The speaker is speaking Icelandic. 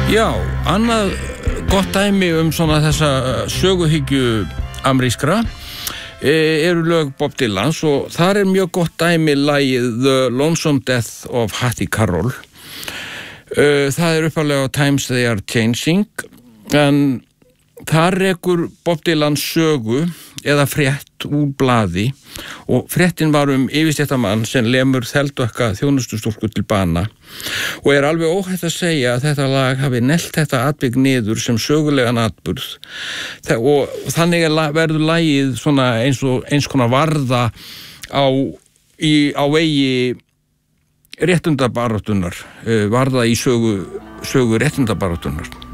Já, annað gott dæmi svona þessa söguhyggju amerískra eru lög Bob Dylans og þar mjög gott dæmi lagið The Lonesome Death of Hattie Carroll. Það upphaflega á Times They Are Changing, en þar rekur Bob Dylan sögu eða frétt úr blaði og fréttin var yfirstéttamann sem lemur þeldökka þjónustustúlku til bana og alveg óhætt að segja að þetta lag hafi neglt þetta atvik niður sem sögulegan atburð og þannig verður lagið svona eins konar varða á vegi réttundabaráttunnar, varða í sögu réttundabaráttunnar.